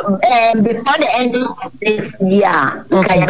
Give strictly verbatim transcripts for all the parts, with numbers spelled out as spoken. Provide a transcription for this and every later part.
um, before the ending of this year. Okay.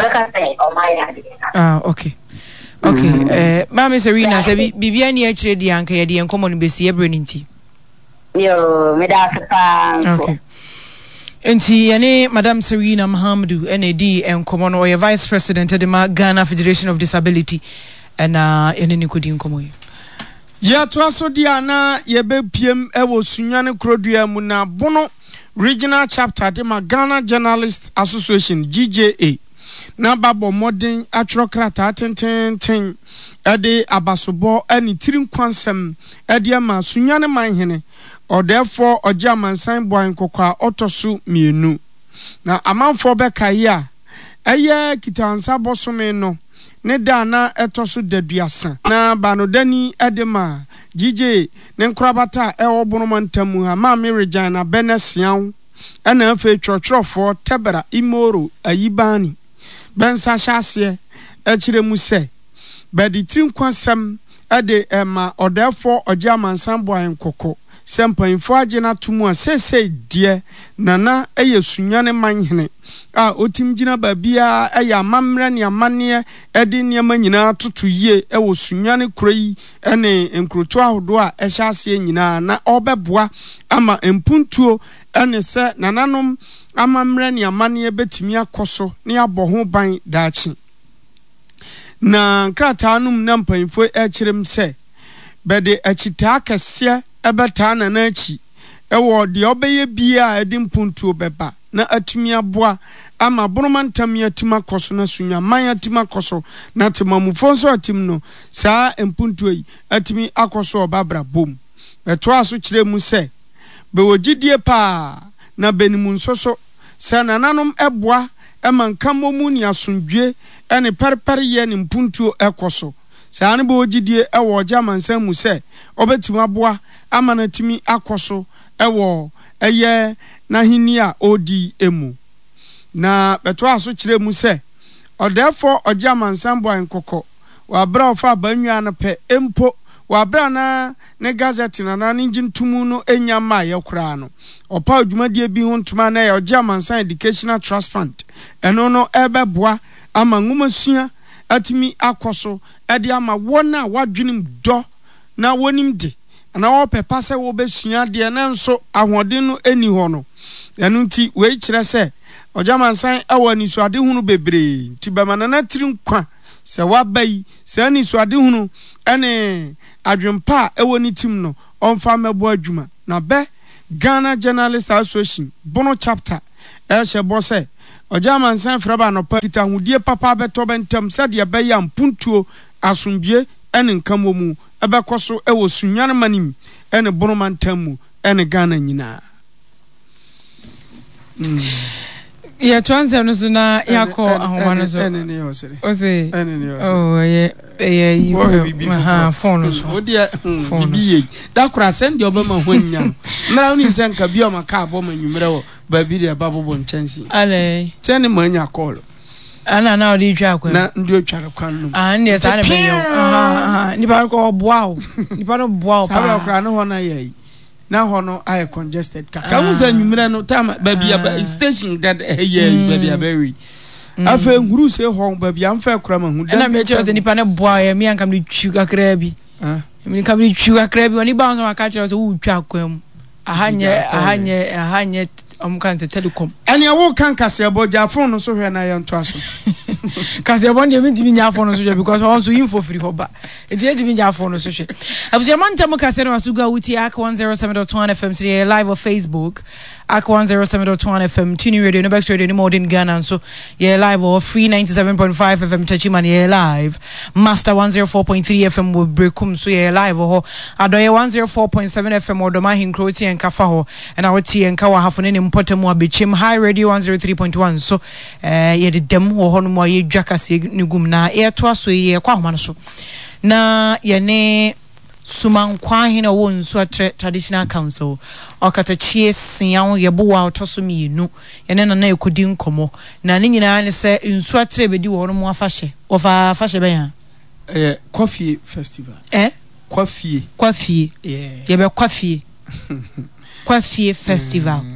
Ah, okay. Okay. Mm-hmm. Uh, Mama Serena, say Bibia ni actually the anka yedi enkomo no besi ebre nti. Yo, me da fa. Okay. Enti ene Madam Serena Mahamudu N A D enkomo no ye Vice President of the Ghana Federation of Disability and uh ene ni kodi enkomo yi. Ya to aso dia na ye be piem e wo sunwane krodua mu na bono regional chapter de Ghana Journalists Association G J A na babo modern atrokrata tenten ede abasobo ani tirim kwansem ede ama sunwane manhene or therefore oja mansan boy nkokwa otosu mienu na amanfo beka ya eye kitansa bosome no ne dana etosu daduasa na banodani edema G J ne nkrabata e obonomantamu ha ma me regina benesian ena afa twotwofo tebera imoro ayibani bensa hyase e kiremu se bedi trinkwasem ede ema odefo oja mansambo ankoko sempanfo agena tumu asese die nana eye sunwane manhene a otimgina babia eye amamre ne amane ede niam nyina tutu yie e wo sunwane kroyi ene enkroto ahodo a ehye ase nyina na obeboa ama empuntuo ene se nananom amamre ne amane betimi akoso ne aboho ban daachi na krata num na mpanfo e kirem se bede achita kese ebeta na na achi ewo de obeye bia edim puntu beba na atumi aboa ama bonomantam yatima koso na sunya man yatima koso na temamufo so atim no saa empuntu yi atimi akoso obabra bom eto aso kire mu se be wogidie pa na benimu nsoso se nananom eboa ema nkamomu ni asundwe ene perper ye ne mpuntu ekoso saa ne be wogidie ewo oja mansan mu se obetimi aboa amanatimi akoso ewo eye na hinia odi emu na beto aso kire mu se odefo oja mansambo ankoko wa bra ofa banwa na pe empo wa bra na ne gazette na na njintumu no enyama yekura no opa adwumadie bi ho ntuma na oja mansan educational trust fund eno no ebeboa ama ngumasua atimi akoso ede ama wona wadwenim do na wonim de na wo pepa se wo besua de na nso ahoden no eni ho no enu nti we kire se ojamansan awani so ade hunu bebre nti be manana tiri nkwa se wabai se ani so ade hunu ene adwempa ewoni tim no onfa mebo adwuma na be Ghana Journalists Association bono chapter e she bo se ojamansan fraba no pa kita hudie papa beto bentam se de be ya mpuntuo asundie ene nkamomu ebekoso ewo sunyan manim ene bonomantamu ene Ghana nyina mm. Yeah, twanze no so na yako ahoma no so ene ne hosere ose ene ne hosere oh yeah yeah you ha phone so odia bibi da kura send your bama hwanya mra uni senka bi o maka abo manyumre wo ba bi de babo bo nchansi ale tene manya call ana na odi twa akwa na ndi otware kwan no ah ndi sa na be yo aha aha ni ba ko boa ni ba no boa pa sa kura no ho na yai na ho no I congested ka ka muza nyumre no tam ba bia station that hey ba bia very afa nguru se ho ba bia amfa kura ma hu na me che ni pa na boa ya mi ankam ni twu kakra bi ah mi kam ni twu kakra bi oni ba so aka che so wu twa akwam ahanye ahanye ahanye omkanse telecom ene wo kan kase boja phone no so hwe na ye nto aso kase bon de mintimi nya phone no so because also info free hoba e de de nya phone no so hwe abuja manta mo kase no asuga wuti ak one oh seven point one F M today live on Facebook ak one oh seven point one F M Tuni Radio no back radio no modern Ghana so yeah live or free ninety-seven point five F M Tachiman yeah live master one oh four point three F M wo brekum so yeah live ho adoye one oh four point seven F M odoma hinkroti en kafa ho and awati en ka wa hafo ne mpotemu abechim high radio one oh three point one so eh ye de dem ho ho no mo ye dwakase nigum na e to aso ye kwa homa no so na ye ne sumankwa hina wo nso atre traditional council okatachie sian ye bo wa otoso mienu ye ne na na ekodi nkomo na ne nyina ne se nso atre bedi wo no mo afahye ofa afahye ben ya eh coffee festival eh coffee coffee yeah ye be coffee coffee festival